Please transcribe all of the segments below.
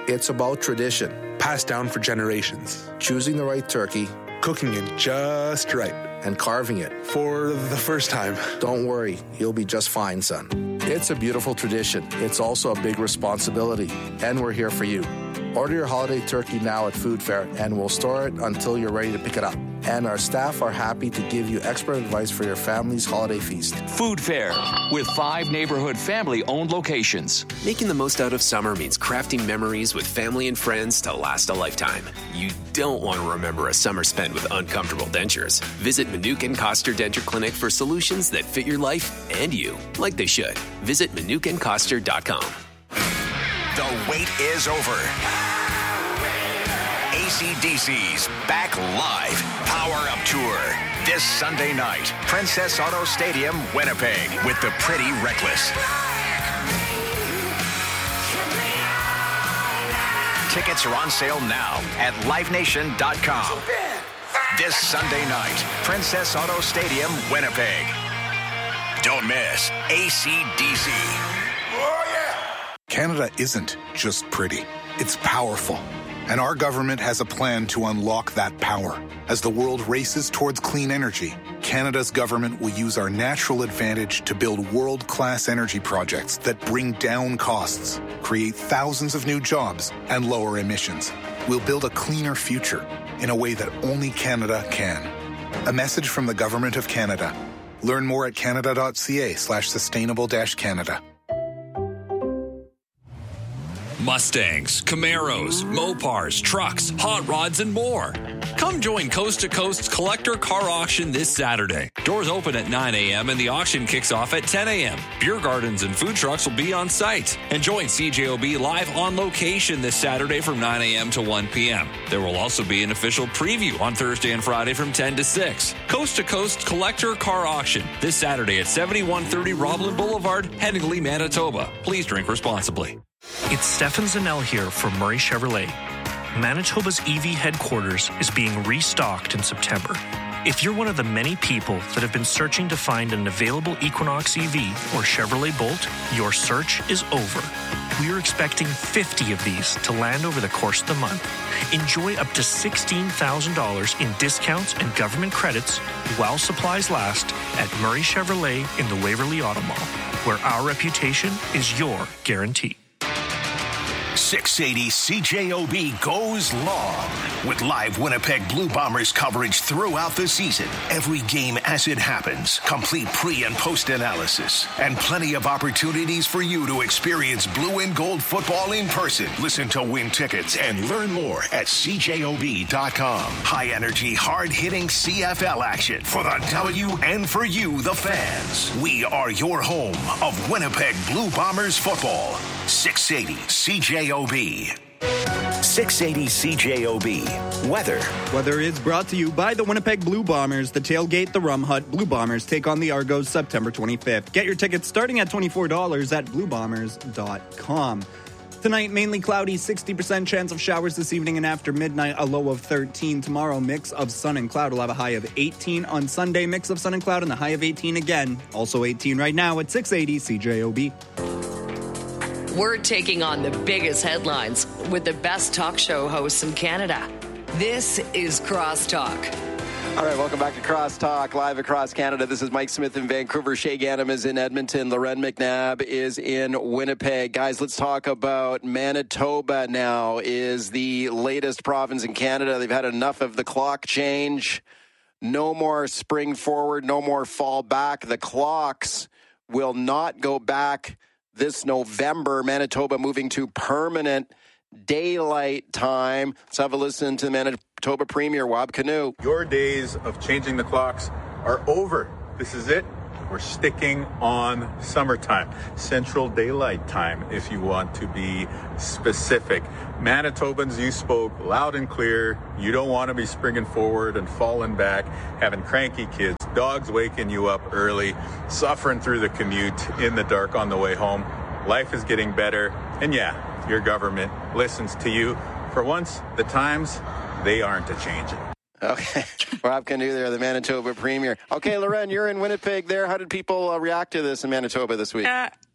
It's about tradition, passed down for generations. choosing the right turkey, Cooking it just right. and carving it. For the first time. Don't worry, you'll be just fine, son. It's a beautiful tradition. It's also a big responsibility, and we're here for you. Order your holiday turkey now at Food Fair, and we'll store it until you're ready to pick it up. And our staff are happy to give you expert advice for your family's holiday feast. Food Fair, with 5 neighborhood family-owned locations. Making the most out of summer means crafting memories with family and friends to last a lifetime. You don't want to remember a summer spent with uncomfortable dentures. Visit Manukin Koster Denture Clinic for solutions that fit your life and you, like they should. Visit ManukinKoster.com. The wait is over. AC/DC's back live Power Up Tour this Sunday night. Princess Auto Stadium, Winnipeg, with the Pretty Reckless. Tickets are on sale now at livenation.com. This Sunday night, Princess Auto Stadium, Winnipeg. Don't miss AC/DC. Canada isn't just pretty. It's powerful. And our government has a plan to unlock that power. As the world races towards clean energy, Canada's government will use our natural advantage to build world-class energy projects that bring down costs, create thousands of new jobs, and lower emissions. We'll build a cleaner future in a way that only Canada can. A message from the Government of Canada. Learn more at canada.ca/sustainable-Canada. Mustangs, Camaros, Mopars, trucks, hot rods, and more. Come join Coast to Coast's collector car auction this Saturday. Doors open at 9 a.m. and the auction kicks off at 10 a.m. Beer gardens and food trucks will be on site. And join CJOB live on location this Saturday from 9 a.m. to 1 p.m. There will also be an official preview on Thursday and Friday from 10 to 6. Coast to Coast collector car auction this Saturday at 7130 Roblin Boulevard, Headingley, Manitoba. Please drink responsibly. It's Stefan Zanel here from Murray Chevrolet. Manitoba's EV headquarters is being restocked in September. If you're one of the many people that have been searching to find an available Equinox EV or Chevrolet Bolt, your search is over. We're expecting 50 of these to land over the course of the month. Enjoy up to $16,000 in discounts and government credits while supplies last at Murray Chevrolet in the Waverly Auto Mall, where our reputation is your guarantee. 680 CJOB goes long with live Winnipeg Blue Bombers coverage throughout the season. Every game as it happens, complete pre- and post-analysis, and plenty of opportunities for you to experience blue and gold football in person. Listen to win tickets and learn more at CJOB.com. High-energy, hard-hitting CFL action for the W and for you, the fans. We are your home of Winnipeg Blue Bombers football. 680 CJOB. 680 CJOB. Weather. Weather is brought to you by the Winnipeg Blue Bombers. The tailgate, the Rum Hut. Blue Bombers take on the Argos September 25th. Get your tickets starting at $24 at bluebombers.com. Tonight, mainly cloudy, 60% chance of showers this evening and after midnight, a low of 13. Tomorrow, mix of sun and cloud. We'll have a high of 18. On Sunday, mix of sun and cloud and a high of 18 again. Also 18 right now at 680 CJOB. We're taking on the biggest headlines with the best talk show hosts in Canada. This is Crosstalk. All right, welcome back to Crosstalk, live across Canada. This is Mike Smith in Vancouver. Shay Ganem is in Edmonton. Loren McNabb is in Winnipeg. Guys, let's talk about Manitoba now. Is the latest province in Canada. They've had enough of the clock change. No more spring forward, no more fall back. The clocks will not go back this November. Manitoba moving to permanent daylight time. Let's have a listen to the Manitoba Premier, Wab Kinew. Your days of changing the clocks are over. This is it. We're sticking on summertime, Central Daylight Time, if you want to be specific. Manitobans, you spoke loud and clear. You don't want to be springing forward and falling back, having cranky kids, dogs waking you up early, suffering through the commute in the dark on the way home. Life is getting better, and yeah, your government listens to you. For once, the times, they aren't a-changing. Okay, Rob Kinew there, the Manitoba Premier. Okay, Loren, you're in Winnipeg there. How did people react to this in Manitoba this week?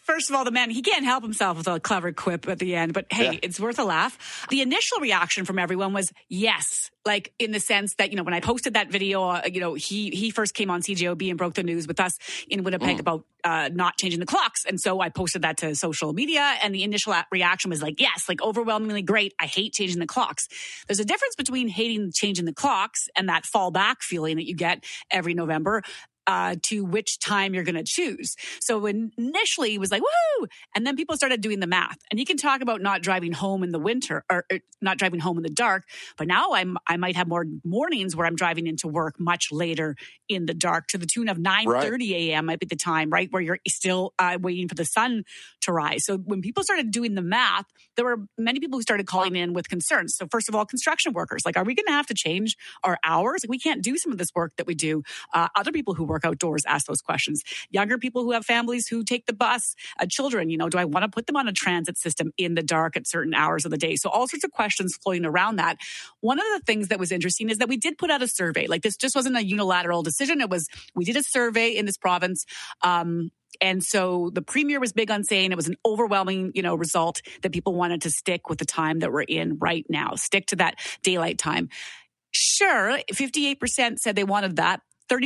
First of all, the man, he can't help himself with a clever quip at the end, but hey, it's worth a laugh. The initial reaction from everyone was yes, like in the sense that, when I posted that video, he first came on CJOB and broke the news with us in Winnipeg about not changing the clocks. And so I posted that to social media, and the initial reaction was like, yes, like overwhelmingly great. I hate changing the clocks. There's a difference between hating changing the clocks and that fallback feeling that you get every November to which time you're going to choose. So initially it was like, woohoo! And then people started doing the math. And you can talk about not driving home in the winter or not driving home in the dark. But now I might have more mornings where I'm driving into work much later in the dark, to the tune of 9:30 a.m. might be the time, right? Where you're still waiting for the sun to rise. So when people started doing the math, there were many people who started calling in with concerns. So first of all, construction workers, like, are we going to have to change our hours? Like, we can't do some of this work that we do. Other people who work outdoors ask those questions. Younger people who have families who take the bus, children, do I want to put them on a transit system in the dark at certain hours of the day? So all sorts of questions floating around that. One of the things that was interesting is that we did put out a survey. Like, this just wasn't a unilateral decision. We did a survey in this province. And so the premier was big on saying it was an overwhelming, result that people wanted to stick with the time that we're in right now, stick to that daylight time. Sure, 58% said they wanted that.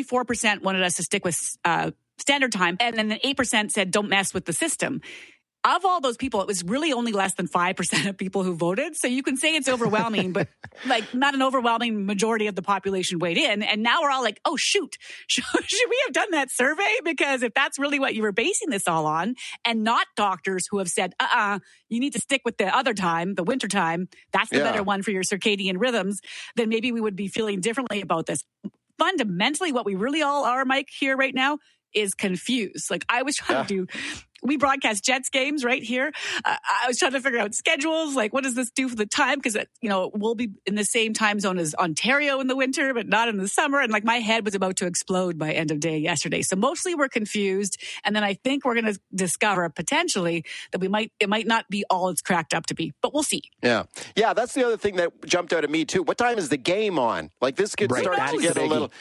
34% wanted us to stick with standard time. And then 8% said don't mess with the system. Of all those people, it was really only less than 5% of people who voted. So you can say it's overwhelming, but like not an overwhelming majority of the population weighed in. And now we're all like, oh, shoot, should we have done that survey? Because if that's really what you were basing this all on, and not doctors who have said, you need to stick with the other time, the winter time, that's the better one for your circadian rhythms, then maybe we would be feeling differently about this. Fundamentally, what we really all are, Mike, here right now is confused. Like, I was trying to do... We broadcast Jets games right here. I was trying to figure out schedules. Like, what does this do for the time? Because, we'll be in the same time zone as Ontario in the winter, but not in the summer. And like, my head was about to explode by end of day yesterday. So mostly we're confused. And then I think we're going to discover potentially that it might not be all it's cracked up to be, but we'll see. Yeah. Yeah. That's the other thing that jumped out at me too. What time is the game on? Like, this could start to get a little,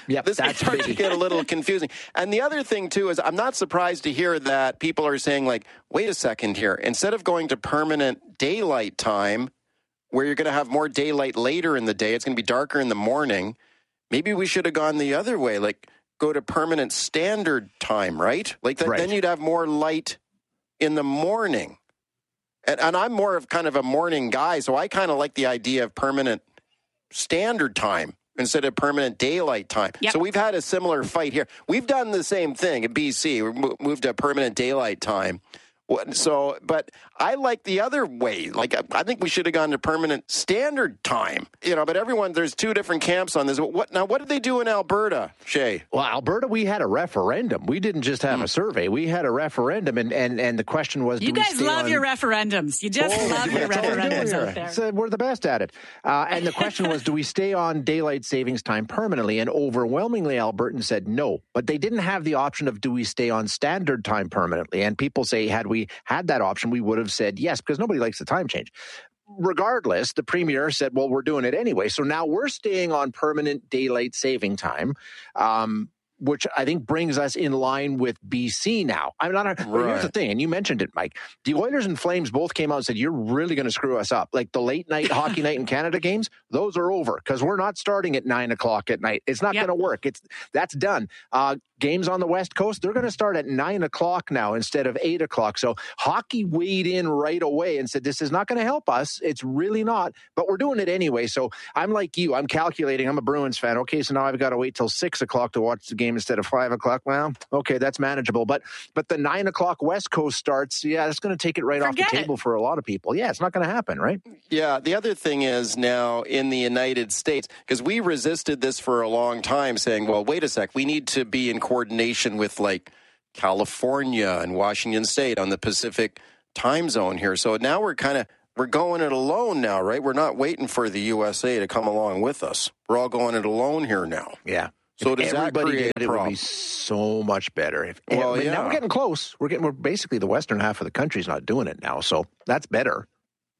to get a little confusing. And the other thing too is I'm not surprised to hear that people are saying, like, wait a second here. Instead of going to permanent daylight time, where you're going to have more daylight later in the day, it's going to be darker in the morning. Maybe we should have gone the other way, like go to permanent standard time, right? Like that, then you'd have more light in the morning. And I'm more of kind of a morning guy, so I kind of like the idea of permanent standard time instead of permanent daylight time. Yep. So we've had a similar fight here. We've done the same thing at BC. We moved to permanent daylight time. So, but I like the other way. Like, I think we should have gone to permanent standard time, but there's two different camps on this. What did they do in Alberta, Shay? Well, Alberta, we had a referendum. We didn't just have a survey. We had a referendum, and the question was, you guys love your referendums. You just love your referendums out there. So we're the best at it. And the question was, do we stay on daylight savings time permanently? And overwhelmingly, Albertans said no. But they didn't have the option of, do we stay on standard time permanently? And people say, had we had that option, we would have said yes, because nobody likes the time change. Regardless, the premier said, well, we're doing it anyway. So now we're staying on permanent daylight saving time, which I think brings us in line with BC now. But here's the thing, and you mentioned it, Mike. The Oilers and Flames both came out and said, you're really going to screw us up. Like the late night hockey night in Canada games, those are over because we're not starting at 9 o'clock at night. It's not going to work. That's done. Games on the West Coast, they're going to start at 9 o'clock now instead of 8 o'clock. So hockey weighed in right away and said, this is not going to help us. It's really not, but we're doing it anyway. So I'm like you. I'm calculating. I'm a Bruins fan. Okay, so now I've got to wait till 6 o'clock to watch the game instead of 5 o'clock. Well, okay, that's manageable. But the 9 o'clock West Coast starts, that's going to take it right off the table for a lot of people. Yeah, it's not going to happen, right? Yeah, the other thing is now in the United States, because we resisted this for a long time, saying, well, wait a sec, we need to be in coordination with like California and Washington State on the Pacific time zone here. So now we're going it alone now, right? We're not waiting for the USA to come along with us. We're all going it alone here now. Yeah. So does everybody that create did it, would be so much better. Now we're getting close. We're basically the western half of the country's not doing it now, so that's better.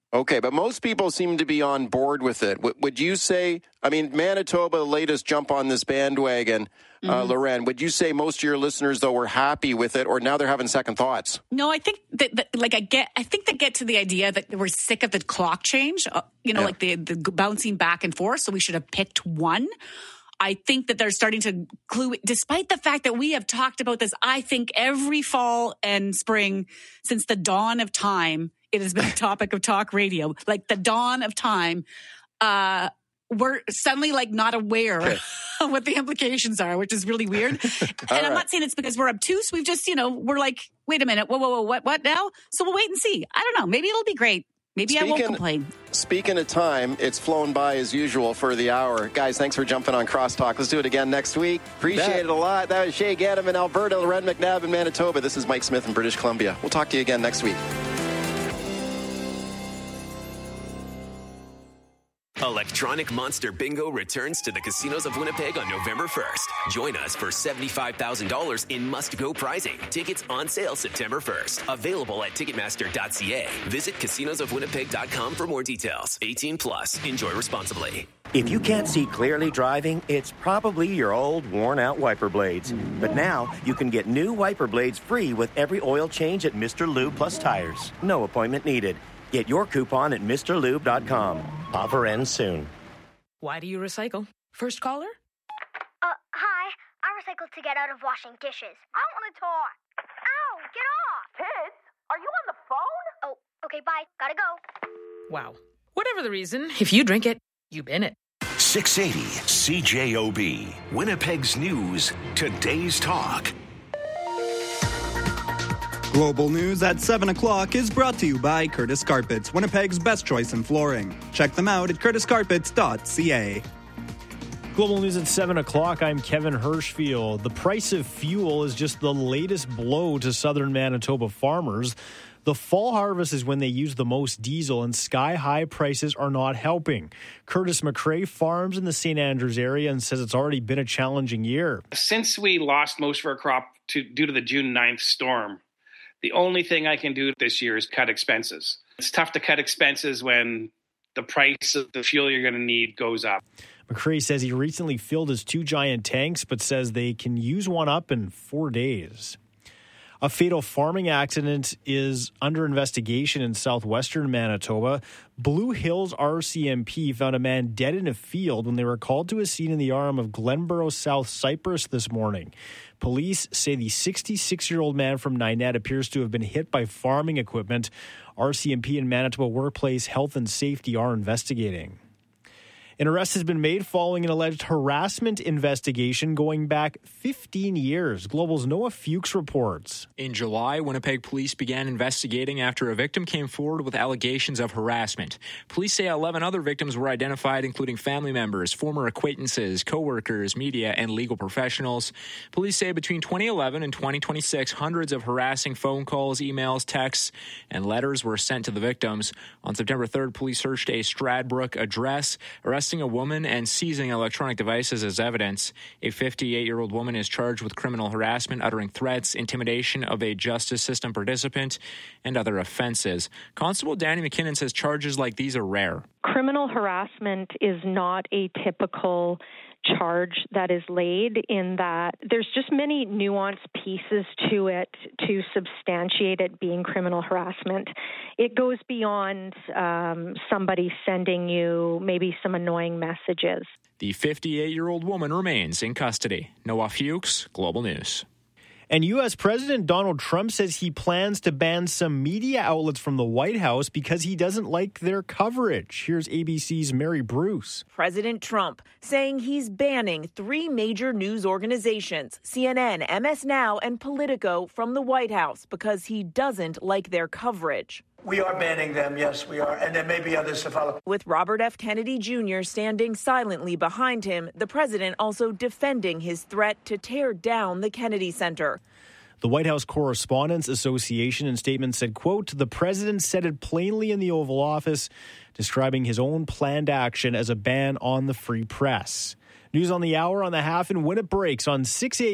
Okay, but most people seem to be on board with it. Would you say, I mean, Manitoba, the latest jump on this bandwagon, Loren, would you say most of your listeners, though, were happy with it, or now they're having second thoughts? No, I think I think they get to the idea that we're sick of the clock change, like the bouncing back and forth, so we should have picked one. I think that they're starting to clue, despite the fact that we have talked about this, I think every fall and spring since the dawn of time, it has been a topic of talk radio, like the dawn of time. We're suddenly not aware of what the implications are, which is really weird. And I'm not saying it's because we're obtuse. We've just, we're like, wait a minute, whoa, what now? So we'll wait and see. I don't know. Maybe it'll be great. Maybe I won't complain. Speaking of time, it's flown by as usual for the hour. Guys, thanks for jumping on Crosstalk. Let's do it again next week. Appreciate it a lot. That was Shay Ganem in Alberta, Loren McNabb in Manitoba. This is Mike Smith in British Columbia. We'll talk to you again next week. Electronic Monster Bingo returns to the casinos of Winnipeg on November 1st. Join us for $75,000 in must-go prizing. Tickets on sale September 1st. Available at Ticketmaster.ca. Visit casinosofwinnipeg.com for more details. 18 plus. Enjoy responsibly. If you can't see clearly driving, it's probably your old, worn-out wiper blades. But now, you can get new wiper blades free with every oil change at Mr. Lube Plus Tires. No appointment needed. Get your coupon at MrLube.com. Offer ends soon. Why do you recycle? First caller? Hi. I recycle to get out of washing dishes. I want to talk. Ow, get off. Kids, are you on the phone? Oh, okay, bye. Gotta go. Wow. Whatever the reason, if you drink it, you bin it. 680 CJOB. Winnipeg's News. Today's Talk. Global News at 7 o'clock is brought to you by Curtis Carpets, Winnipeg's best choice in flooring. Check them out at curtiscarpets.ca. Global News at 7 o'clock. I'm Kevin Hirschfield. The price of fuel is just the latest blow to southern Manitoba farmers. The fall harvest is when they use the most diesel, and sky-high prices are not helping. Curtis McRae farms in the St. Andrews area and says it's already been a challenging year. Since we lost most of our crop due to the June 9th storm, the only thing I can do this year is cut expenses. It's tough to cut expenses when the price of the fuel you're going to need goes up. McRae says he recently filled his 2 giant tanks, but says they can use one up in 4 days. A fatal farming accident is under investigation in southwestern Manitoba. Blue Hills RCMP found a man dead in a field when they were called to a scene in the arm of Glenborough South Cypress this morning. Police say the 66-year-old man from Ninette appears to have been hit by farming equipment. RCMP and Manitoba Workplace Health and Safety are investigating. An arrest has been made following an alleged harassment investigation going back 15 years. Global's Noah Fuchs reports. In July, Winnipeg police began investigating after a victim came forward with allegations of harassment. Police say 11 other victims were identified, including family members, former acquaintances, co-workers, media, and legal professionals. Police say between 2011 and 2026, hundreds of harassing phone calls, emails, texts, and letters were sent to the victims. On September 3rd, police searched a Stradbrook address, arresting a woman and seizing electronic devices as evidence. A 58-year-old woman is charged with criminal harassment, uttering threats, intimidation of a justice system participant, and other offenses. Constable Danny McKinnon says charges like these are rare. Criminal harassment is not a typical charge that is laid, in that there's just many nuanced pieces to it to substantiate it being criminal harassment. It goes beyond somebody sending you maybe some annoying messages. The 58-year-old woman remains in custody. Noah Fuchs, Global News. And U.S. President Donald Trump says he plans to ban some media outlets from the White House because he doesn't like their coverage. Here's ABC's Mary Bruce. President Trump saying he's banning 3 major news organizations, CNN, MS Now, and Politico, from the White House because he doesn't like their coverage. We are banning them, yes, we are, and there may be others to follow. With Robert F. Kennedy Jr. standing silently behind him, the president also defending his threat to tear down the Kennedy Center. The White House Correspondents Association in statement said, quote, the president said it plainly in the Oval Office, describing his own planned action as a ban on the free press. News on the hour on the half and when it breaks on 680.